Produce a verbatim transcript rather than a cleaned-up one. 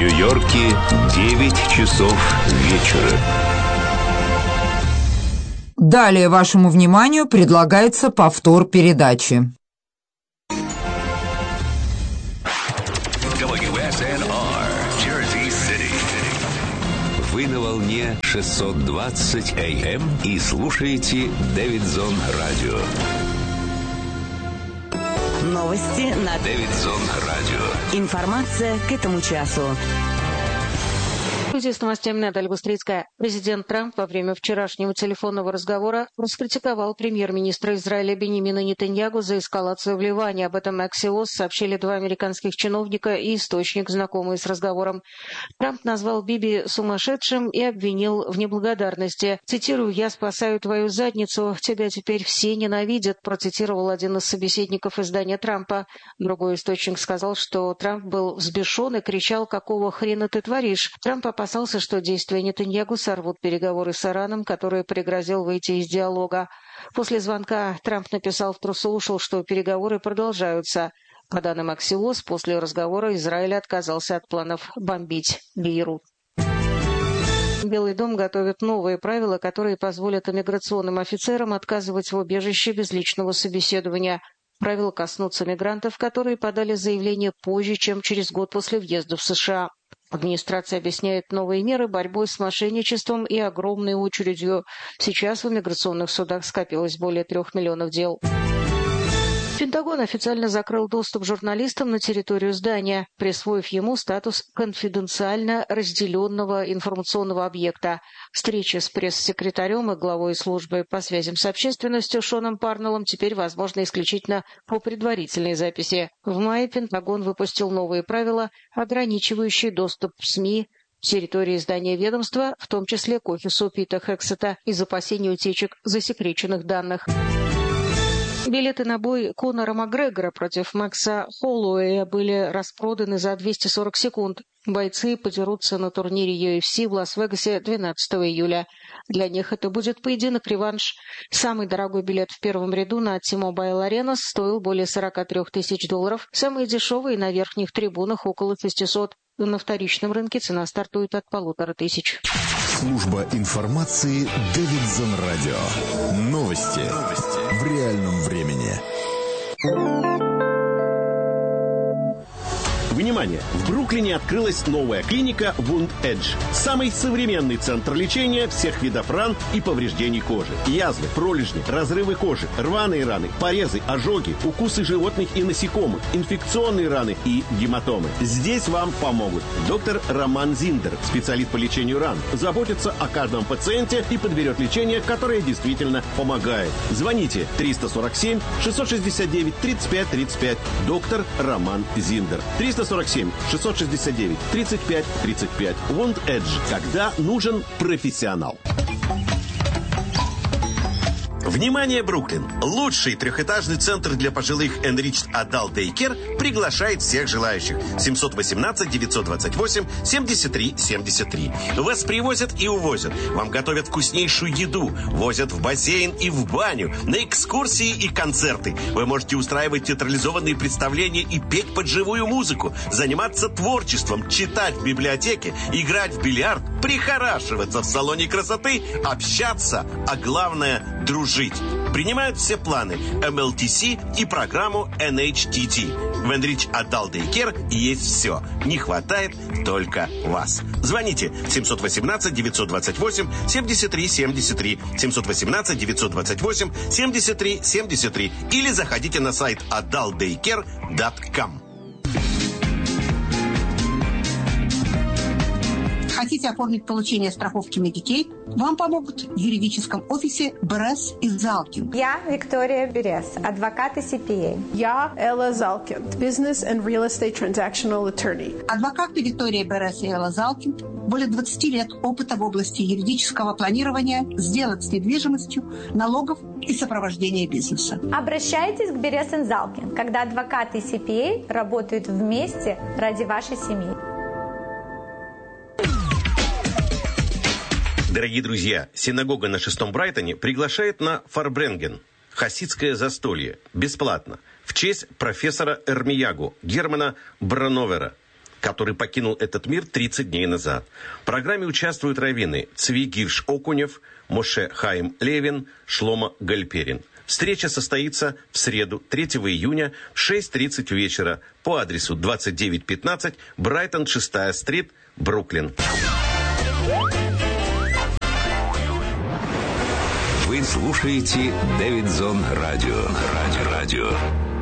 Нью-Йорке девять часов вечера. Далее вашему вниманию предлагается повтор передачи. Вы на волне шестьсот двадцать эй эм и слушаете Дэвидсон Радио. Новости на Дэвидсон Радио. Информация к этому часу. С новостями Наталья Быстрицкая. Президент Трамп во время вчерашнего телефонного разговора раскритиковал премьер-министра Израиля Биньямина Нетаньяху за эскалацию в Ливане. Об этом Axios сообщили два американских чиновника и источник, знакомый с разговором. Трамп назвал Биби сумасшедшим и обвинил в неблагодарности. Цитирую: «Я спасаю твою задницу, тебя теперь все ненавидят», процитировал один из собеседников издания Трампа. Другой источник сказал, что Трамп был взбешен и кричал: «Какого хрена ты творишь?». Трамп опасался, что действия Нетаньяху сорвут переговоры с Ираном, который пригрозил выйти из диалога. После звонка Трамп написал в True Social, что переговоры продолжаются. По данным Axios, после разговора Израиль отказался от планов бомбить Бейрут. Белый дом готовит новые правила, которые позволят иммиграционным офицерам отказывать в убежище без личного собеседования. Правила коснутся мигрантов, которые подали заявление позже, чем через год после въезда в США. Администрация объясняет новые меры борьбой с мошенничеством и огромной очередью. Сейчас в иммиграционных судах скопилось более трех миллионов дел. Пентагон официально закрыл доступ журналистам на территорию здания, присвоив ему статус конфиденциально разделенного информационного объекта. Встреча с пресс-секретарем и главой службы по связям с общественностью Шоном Парнеллом теперь возможна исключительно по предварительной записи. В мае Пентагон выпустил новые правила, ограничивающие доступ в СМИ к территории здания ведомства, в том числе к офису Пита Хексета, из опасений утечек засекреченных данных. Билеты на бой Конора Макгрегора против Макса Холлоуэя были распроданы за двести сорок секунд. Бойцы подерутся на турнире ю эф си в Лас-Вегасе двенадцатого июля. Для них это будет поединок-реванш. Самый дорогой билет в первом ряду на T-Mobile Arena стоил более сорок три тысячи долларов. Самые дешевые на верхних трибунах около шестисот. На вторичном рынке цена стартует от полутора тысяч. Служба информации Дэвидсон Радио. Новости в реальном времени. Внимание! В Бруклине открылась новая клиника Wound Edge. Самый современный центр лечения всех видов ран и повреждений кожи. Язвы, пролежни, разрывы кожи, рваные раны, порезы, ожоги, укусы животных и насекомых, инфекционные раны и гематомы. Здесь вам помогут доктор Роман Зиндер, специалист по лечению ран, заботится о каждом пациенте и подберет лечение, которое действительно помогает. Звоните триста сорок семь шестьсот шестьдесят девять тридцать пять тридцать пять. Доктор Роман Зиндер. триста сорок семь шестьсот шестьдесят девять тридцать пять тридцать пять. Wound Edge. Когда нужен профессионал. Внимание, Бруклин! Лучший трехэтажный центр для пожилых Enriched Adult Daycare приглашает всех желающих. семьсот восемнадцать девятьсот двадцать восемь семьдесят три семьдесят три. Вас привозят и увозят. Вам готовят вкуснейшую еду. Возят в бассейн и в баню. На экскурсии и концерты. Вы можете устраивать театрализованные представления и петь под живую музыку. Заниматься творчеством, читать в библиотеке, играть в бильярд, прихорашиваться в салоне красоты, общаться, а главное – дружить. Принимают все планы эм эл ти си и программу эн эйч ти ти. В Enriched Adult Daycare есть все. Не хватает только вас. Звоните семьсот восемнадцать девятьсот двадцать восемь семьдесят три семьдесят три, семьсот восемнадцать девятьсот двадцать восемь семьдесят три семьдесят три или заходите на сайт адалт дейкер точка ком. Хотите оформить получение страховки Medicaid? Вам помогут в юридическом офисе Берес и Залкин. Я Виктория Берес, адвокат и си пи эй. Я Элла Залкин, Business and Real Estate Transactional Attorney. Адвокаты Виктория Берес и Элла Залкин, более двадцати лет опыта в области юридического планирования, сделок с недвижимостью, налогов и сопровождения бизнеса. Обращайтесь к Берес и Залкин, когда адвокаты и си пи эй работают вместе ради вашей семьи. Дорогие друзья, синагога на шестом Брайтоне приглашает на Фарбренген, хасидское застолье, бесплатно, в честь профессора Эрмиягу Германа Брановера. который покинул этот мир тридцать дней назад. В программе участвуют раввины Цви Гирш Окунев, Моше Хаим Левин, Шломо Гальперин. Встреча состоится в среду, третьего июня, в шесть тридцать вечера по адресу двадцать девять пятнадцать Брайтон, шестая стрит, Бруклин. Вы слушаете Дэвидсон Радио. Радио. Радио.